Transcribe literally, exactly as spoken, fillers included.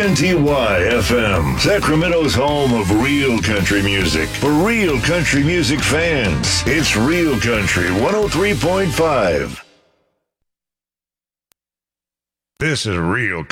N T Y F M, Sacramento's home of real country music. For real country music fans, it's Real Country one oh three point five. This is Real